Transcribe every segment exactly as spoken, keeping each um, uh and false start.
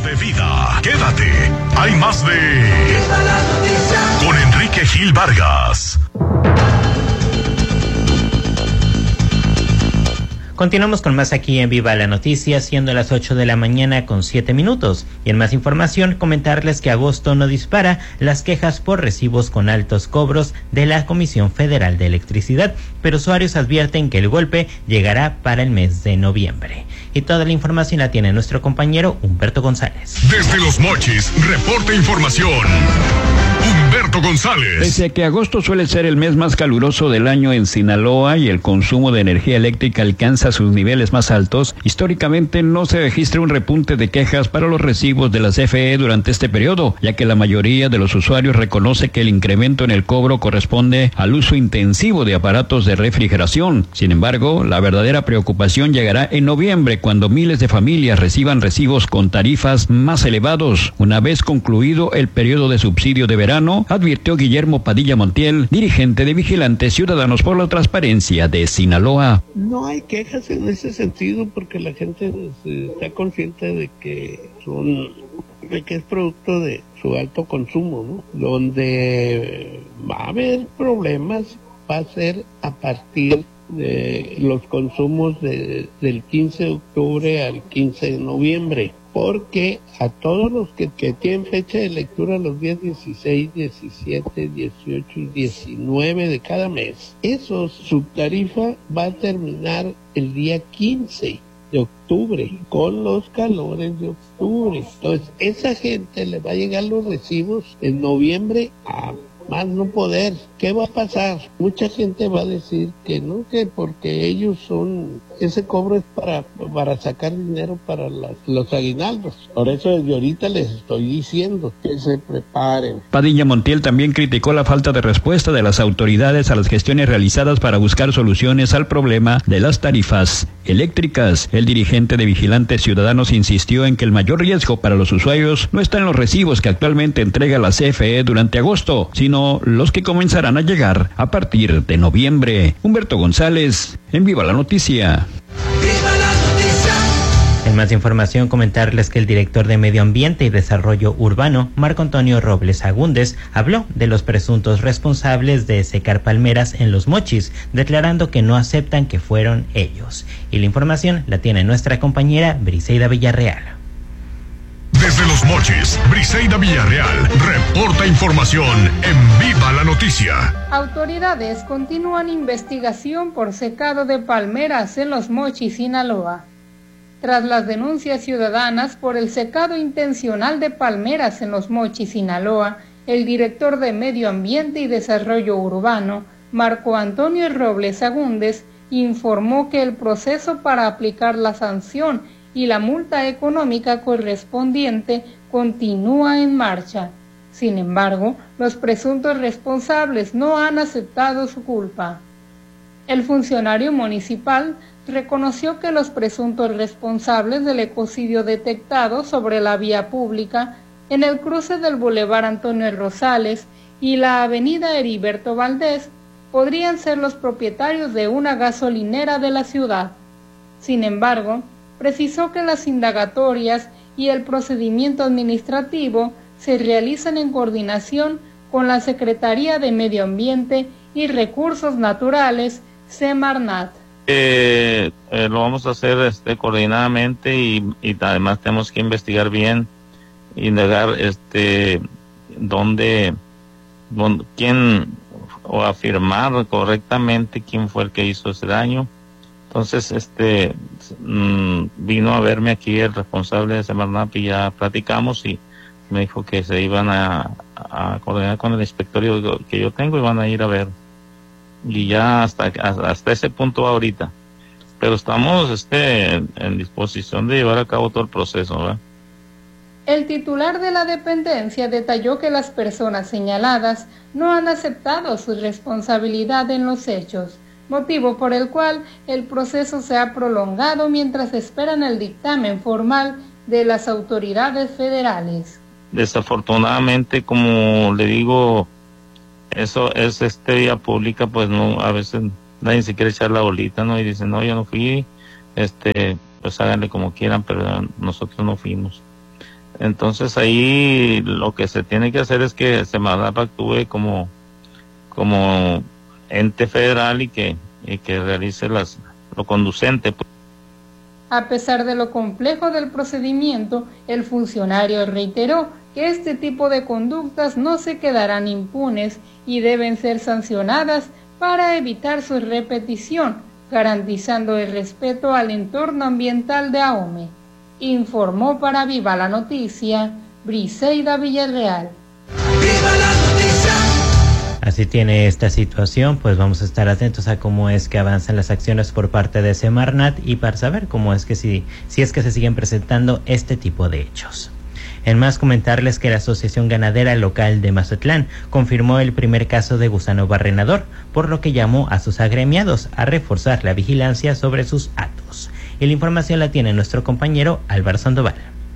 de vida. Quédate. Hay más de Viva la Noticia con Enrique Gil Vargas. Continuamos con más aquí en Viva la Noticia, siendo las ocho de la mañana con siete minutos. Y en más información, comentarles que agosto no dispara las quejas por recibos con altos cobros de la Comisión Federal de Electricidad, pero usuarios advierten que el golpe llegará para el mes de noviembre. Y toda la información la tiene nuestro compañero Humberto González. Desde Los Mochis, reporta información Humberto González. Pese a que agosto suele ser el mes más caluroso del año en Sinaloa y el consumo de energía eléctrica alcanza sus niveles más altos, históricamente no se registra un repunte de quejas para los recibos de la C F E durante este periodo, ya que la mayoría de los usuarios reconoce que el incremento en el cobro corresponde al uso intensivo de aparatos de refrigeración. Sin embargo, la verdadera preocupación llegará en noviembre, cuando miles de familias reciban recibos con tarifas más elevados. Una vez concluido el periodo de subsidio de verano, advirtió Guillermo Padilla Montiel, dirigente de Vigilantes Ciudadanos por la Transparencia de Sinaloa. No hay quejas en ese sentido porque la gente está consciente de que son, de que es producto de su alto consumo, ¿no? Donde va a haber problemas va a ser a partir de los consumos de, del quince de octubre al quince de noviembre, porque a todos los que, que tienen fecha de lectura los días dieciséis, diecisiete, dieciocho y diecinueve de cada mes, esos, su tarifa va a terminar el día quince de octubre, con los calores de octubre. Entonces, esa gente le va a llegar los recibos en noviembre a más no poder. ¿Qué va a pasar? Mucha gente va a decir que no, que porque ellos son, ese cobro es para, para sacar dinero para las, los aguinaldos. Por eso desde ahorita les estoy diciendo que se preparen. Padilla Montiel también criticó la falta de respuesta de las autoridades a las gestiones realizadas para buscar soluciones al problema de las tarifas eléctricas. El dirigente de Vigilantes Ciudadanos insistió en que el mayor riesgo para los usuarios no está en los recibos que actualmente entrega la C F E durante agosto, sino los que comenzarán a llegar a partir de noviembre. Humberto González, en Viva la Noticia. ¡Viva la Noticia! En más información, comentarles que el director de Medio Ambiente y Desarrollo Urbano, Marco Antonio Robles Agúndez, habló de los presuntos responsables de secar palmeras en Los Mochis, declarando que no aceptan que fueron ellos. Y la información la tiene nuestra compañera Briseida Villarreal. Desde Los Mochis, Briseida Villarreal reporta información en Viva la Noticia. Autoridades continúan investigación por secado de palmeras en Los Mochis, Sinaloa. Tras las denuncias ciudadanas por el secado intencional de palmeras en Los Mochis, Sinaloa, el director de Medio Ambiente y Desarrollo Urbano, Marco Antonio Robles Agúndez, informó que el proceso para aplicar la sanción y la multa económica correspondiente continúa en marcha. Sin embargo, los presuntos responsables no han aceptado su culpa. El funcionario municipal reconoció que los presuntos responsables del ecocidio detectado sobre la vía pública en el cruce del Boulevard Antonio Rosales y la avenida Heriberto Valdés podrían ser los propietarios de una gasolinera de la ciudad. Sin embargo, precisó que las indagatorias y el procedimiento administrativo se realizan en coordinación con la Secretaría de Medio Ambiente y Recursos Naturales, Semarnat. Eh, eh, lo vamos a hacer este, coordinadamente y, y además tenemos que investigar bien, indagar este, dónde, dónde, quién, o afirmar correctamente quién fue el que hizo ese daño. Entonces, este, mmm, vino a verme aquí el responsable de Semarnat y ya platicamos y me dijo que se iban a, a coordinar con el inspectorio que yo tengo y van a ir a ver. Y ya hasta, hasta ese punto va ahorita. Pero estamos este, en, en disposición de llevar a cabo todo el proceso, ¿verdad? El titular de la dependencia detalló que las personas señaladas no han aceptado su responsabilidad en los hechos, motivo por el cual el proceso se ha prolongado mientras esperan el dictamen formal de las autoridades federales. Desafortunadamente, como le digo, eso es este vía pública, pues no, a veces nadie se quiere echar la bolita, ¿no? Y dicen, no, yo no fui, este, pues háganle como quieran, pero nosotros no fuimos. Entonces ahí lo que se tiene que hacer es que Semarnat actúe como, como ente federal y que, y que realice las, lo conducente. A pesar de lo complejo del procedimiento, el funcionario reiteró que este tipo de conductas no se quedarán impunes y deben ser sancionadas para evitar su repetición, garantizando el respeto al entorno ambiental de Ahome. Informó para Viva la Noticia, Briseida Villarreal. ¡Viva la noticia! Así tiene esta situación, pues vamos a estar atentos a cómo es que avanzan las acciones por parte de Semarnat y para saber cómo es que si, si es que se siguen presentando este tipo de hechos. En más, comentarles que la Asociación Ganadera Local de Mazatlán confirmó el primer caso de gusano barrenador, por lo que llamó a sus agremiados a reforzar la vigilancia sobre sus hatos. Y la información la tiene nuestro compañero Álvaro Sandoval.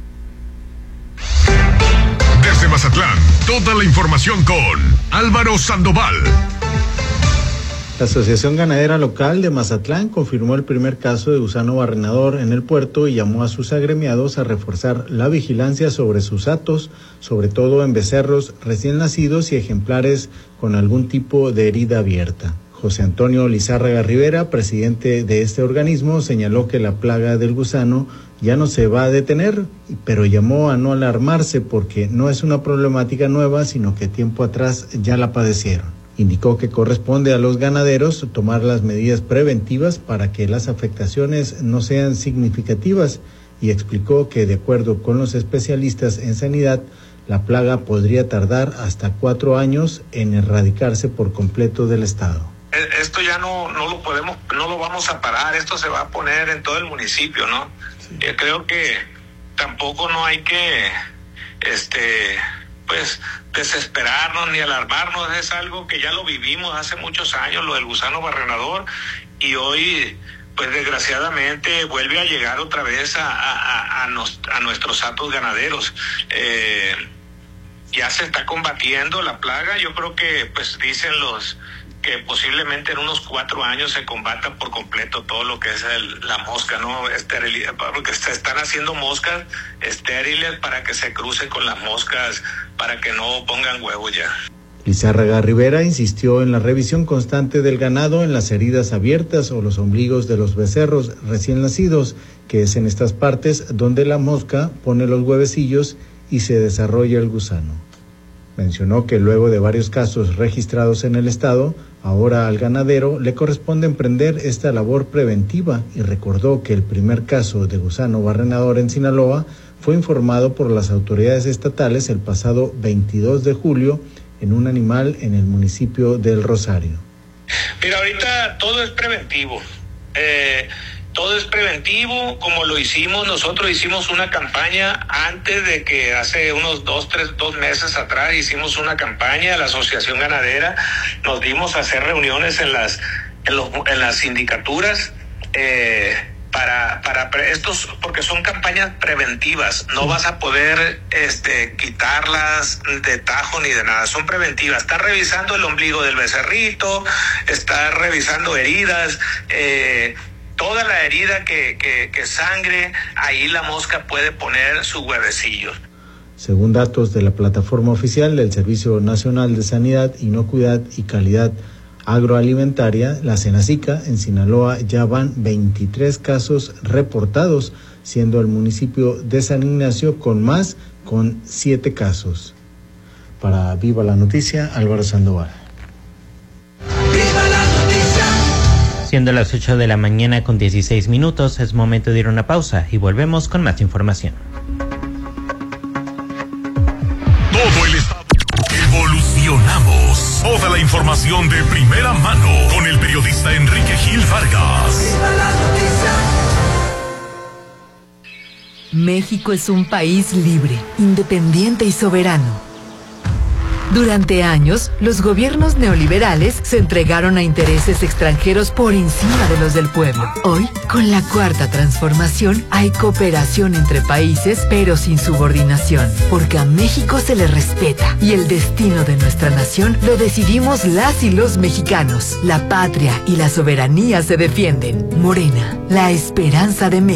Desde Mazatlán, toda la información con Álvaro Sandoval. La Asociación Ganadera Local de Mazatlán confirmó el primer caso de gusano barrenador en el puerto y llamó a sus agremiados a reforzar la vigilancia sobre sus hatos, sobre todo en becerros recién nacidos y ejemplares con algún tipo de herida abierta. José Antonio Lizárraga Rivera, presidente de este organismo, señaló que la plaga del gusano ya no se va a detener, pero llamó a no alarmarse porque no es una problemática nueva, sino que tiempo atrás ya la padecieron. Indicó que corresponde a los ganaderos tomar las medidas preventivas para que las afectaciones no sean significativas y explicó que de acuerdo con los especialistas en sanidad, la plaga podría tardar hasta cuatro años en erradicarse por completo del estado. Esto ya no, no lo podemos, no lo vamos a parar, esto se va a poner en todo el municipio, ¿no? Sí. Yo creo que tampoco no hay que, este, pues, desesperarnos ni alarmarnos, es algo que ya lo vivimos hace muchos años, lo del gusano barrenador, y hoy, pues desgraciadamente, vuelve a llegar otra vez a, a, a, a, nos, a nuestros hatos ganaderos. Eh, ya se está combatiendo la plaga, yo creo que, pues, dicen los que posiblemente en unos cuatro años se combata por completo todo lo que es el, la mosca, ¿no? Esterilidad, porque se están haciendo moscas estériles para que se crucen con las moscas, para que no pongan huevos ya. Lizárraga Rivera insistió en la revisión constante del ganado en las heridas abiertas o los ombligos de los becerros recién nacidos, que es en estas partes donde la mosca pone los huevecillos y se desarrolla el gusano. Mencionó que luego de varios casos registrados en el estado, ahora al ganadero le corresponde emprender esta labor preventiva y recordó que el primer caso de gusano barrenador en Sinaloa fue informado por las autoridades estatales el pasado veintidós de julio en un animal en el municipio del Rosario. Mira, ahorita todo es preventivo. Eh... Todo es preventivo, como lo hicimos, nosotros hicimos una campaña antes de que hace unos dos, tres, dos meses atrás hicimos una campaña, la Asociación Ganadera, nos dimos a hacer reuniones en las, en los, en las sindicaturas, eh, para, para estos, porque son campañas preventivas, no vas a poder, este, quitarlas de tajo ni de nada, son preventivas, está revisando el ombligo del becerrito, está revisando heridas, eh, toda la herida que, que, que sangre, ahí la mosca puede poner sus huevecillos. Según datos de la plataforma oficial del Servicio Nacional de Sanidad, Inocuidad y Calidad Agroalimentaria, la Senacica, en Sinaloa ya van veintitrés casos reportados, siendo el municipio de San Ignacio con más, con siete casos. Para Viva la Noticia, Álvaro Sandoval. ¡Viva la noticia! Siendo las ocho de la mañana con dieciséis minutos, es momento de ir a una pausa y volvemos con más información. Todo el estado. Evolucionamos. Toda la información de primera mano con el periodista Enrique Gil Vargas. México es un país libre, independiente y soberano. Durante años, los gobiernos neoliberales se entregaron a intereses extranjeros por encima de los del pueblo. Hoy, con la cuarta transformación, hay cooperación entre países, pero sin subordinación, porque a México se le respeta y el destino de nuestra nación lo decidimos las y los mexicanos. La patria y la soberanía se defienden. Morena, la esperanza de México.